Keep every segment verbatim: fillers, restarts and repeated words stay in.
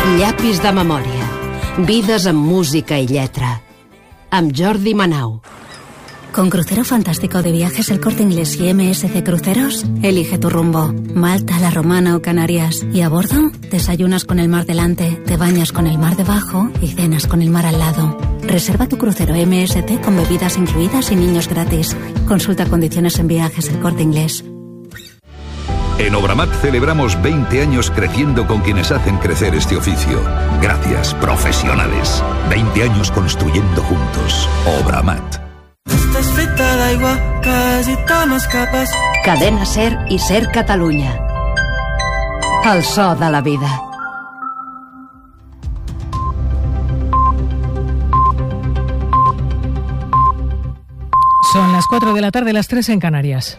Llapis de memòria. Vides amb música y lletra. Amb Jordi Manau. Con Crucero Fantástico de Viajes El Corte Inglés y M S C Cruceros, elige tu rumbo. Malta, La Romana o Canarias. Y a bordo, desayunas con el mar delante, te bañas con el mar debajo y cenas con el mar al lado. Reserva tu crucero M S C con bebidas incluidas y niños gratis. Consulta condiciones en Viajes El Corte Inglés. En Obramat celebramos veinte años creciendo con quienes hacen crecer este oficio. Gracias, profesionales. veinte años construyendo juntos. Obramat. Cadena Ser i Ser Catalunya. El so de la vida. Son las cuatro de la tarde, las tres en Canarias.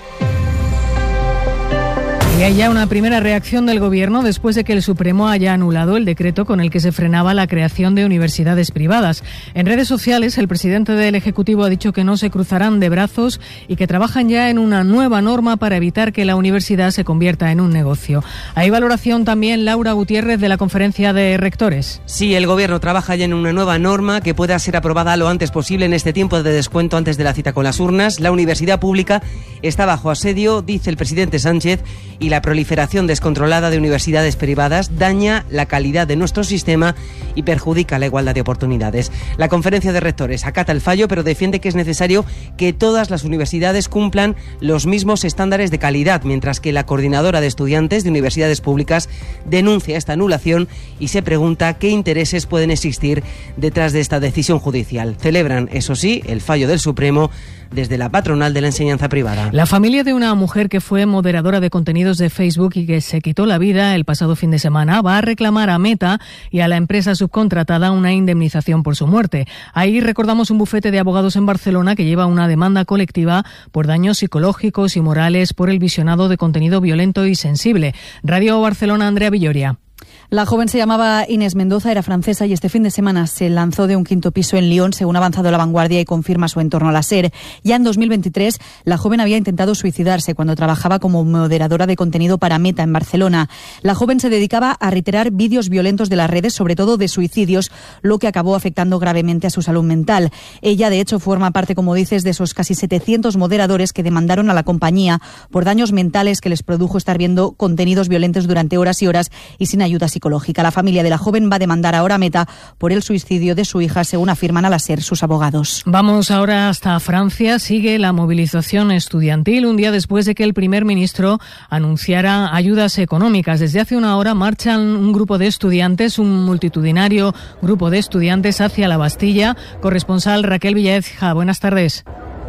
Y hay ya una primera reacción del Gobierno después de que el Supremo haya anulado el decreto con el que se frenaba la creación de universidades privadas. En redes sociales, el presidente del Ejecutivo ha dicho que no se cruzarán de brazos y que trabajan ya en una nueva norma para evitar que la universidad se convierta en un negocio. Hay valoración también, Laura Gutiérrez, de la Conferencia de Rectores. Sí, el Gobierno trabaja ya en una nueva norma que pueda ser aprobada lo antes posible en este tiempo de descuento antes de la cita con las urnas. La universidad pública está bajo asedio, dice el presidente Sánchez, y la proliferación descontrolada de universidades privadas daña la calidad de nuestro sistema y perjudica la igualdad de oportunidades. La Conferencia de Rectores acata el fallo, pero defiende que es necesario que todas las universidades cumplan los mismos estándares de calidad, mientras que la Coordinadora de Estudiantes de Universidades Públicas denuncia esta anulación y se pregunta qué intereses pueden existir detrás de esta decisión judicial. Celebran, eso sí, el fallo del Supremo desde la patronal de la enseñanza privada. La familia de una mujer que fue moderadora de contenidos de Facebook y que se quitó la vida el pasado fin de semana va a reclamar a Meta y a la empresa subcontratada una indemnización por su muerte. Ahí recordamos un bufete de abogados en Barcelona que lleva una demanda colectiva por daños psicológicos y morales por el visionado de contenido violento y sensible. Radio Barcelona, Andrea Villoria. La joven se llamaba Inés Mendoza, era francesa y este fin de semana se lanzó de un quinto piso en Lyon, según ha avanzado La Vanguardia y confirma su entorno a la SER. Ya en dos mil veintitrés, la joven había intentado suicidarse cuando trabajaba como moderadora de contenido para Meta en Barcelona. La joven se dedicaba a reiterar vídeos violentos de las redes, sobre todo de suicidios, lo que acabó afectando gravemente a su salud mental. Ella, de hecho, forma parte, como dices, de esos casi setecientos moderadores que demandaron a la compañía por daños mentales que les produjo estar viendo contenidos violentos durante horas y horas y sin ayuda psicológica. La familia de la joven va a demandar ahora a Meta por el suicidio de su hija, según afirman a la SER sus abogados. Vamos ahora hasta Francia. Sigue la movilización estudiantil un día después de que el primer ministro anunciara ayudas económicas. Desde hace una hora marchan un grupo de estudiantes, un multitudinario grupo de estudiantes hacia la Bastilla. Corresponsal Raquel Villaécija, buenas tardes.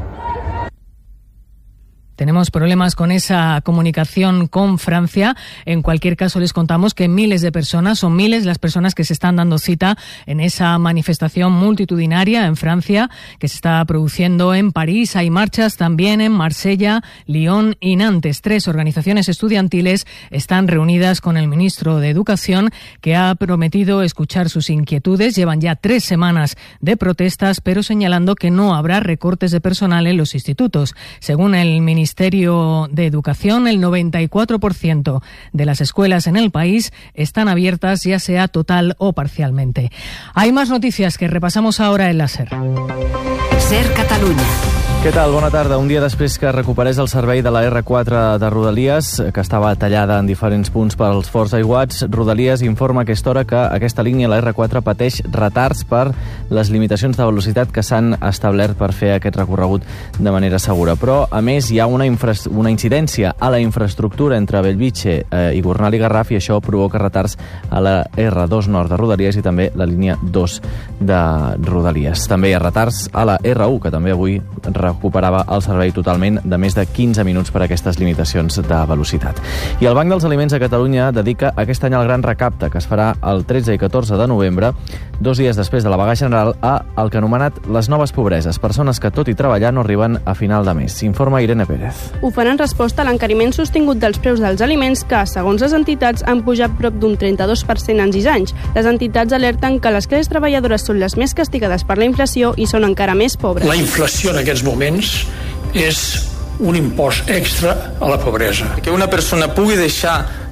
Tenemos problemas con esa comunicación con Francia. En cualquier caso, les contamos que miles de personas, son miles las personas que se están dando cita en esa manifestación multitudinaria en Francia que se está produciendo en París. Hay marchas también en Marsella, Lyon y Nantes. Tres organizaciones estudiantiles están reunidas con el ministro de Educación, que ha prometido escuchar sus inquietudes. Llevan ya tres semanas de protestas, pero señalando que no habrá recortes de personal en los institutos. Según el ministro Ministerio de Educación, el noventa y cuatro por ciento de las escuelas en el país están abiertas, ya sea total o parcialmente. Hay más noticias que repasamos ahora en la SER. SER Catalunya. Què tal? Bona tarda. Un dia després que recuperés el servei de la erre quatre de Rodalies, que estava tallada en diferents punts pels forts aiguats, Rodalies informa a aquesta hora que aquesta línia, la erre quatre, pateix retards per les limitacions de velocitat que s'han establert per fer aquest recorregut de manera segura. Però, a més, hi ha una, infra... una incidència a la infraestructura entre Bellvitge eh, i Gornal i Garraf, i això provoca retards a la erre dos nord de Rodalies i també la línia dos de Rodalies. També hi ha retards a la erre u, que també avui recuperava el servei totalment de més de quinze minuts per aquestes limitacions de velocitat. I el Banc dels Aliments a Catalunya dedica aquest any al gran recapte, que es farà el tretze i catorze de novembre, dos dies després de la vaga general, a el que ha anomenat les noves pobreses, persones que tot i treballar no arriben a final de mes. S'informa Irene Pérez. Ho fan en resposta a l'encariment sostingut dels preus dels aliments que, segons les entitats, han pujat prop d'un trenta-dos per cent en sis anys. Les entitats alerten que les classes treballadores són les més castigades per la inflació i són encara més pobres. La inflació en aquests moments és un impost extra a la pobresa. Que una persona pugui deixar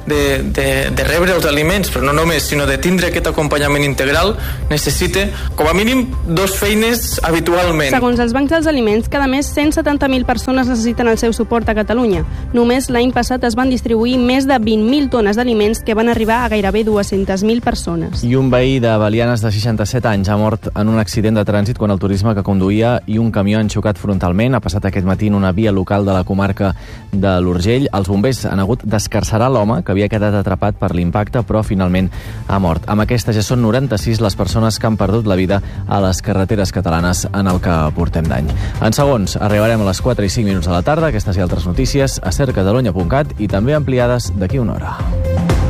de, de, de rebre els aliments, però no només, sinó de tindre aquest acompanyament integral, necessita com a mínim dos feines habitualment. Segons els bancs dels aliments, cada mes cent setanta mil persones necessiten el seu suport a Catalunya. Només l'any passat es van distribuir més de vint mil tones d'aliments que van arribar a gairebé dues-centes mil persones. I un veí de Belianes de seixanta-set anys ha mort en un accident de trànsit quan el turisme que conduïa i un camió han xocat frontalment. Ha passat aquest matí en una via local de la comarca de l'Urgell. Els bombers han hagut d'escarcerar l'home, que havia quedat atrapat per l'impacte, però finalment ha mort. Amb aquesta ja són noranta-sis les persones que han perdut la vida a les carreteres catalanes en el que portem d'any. En segons, arribarem a les quatre i cinc minuts de la tarda. Aquestes i altres notícies a ser catalunya punt cat i també ampliades d'aquí una hora.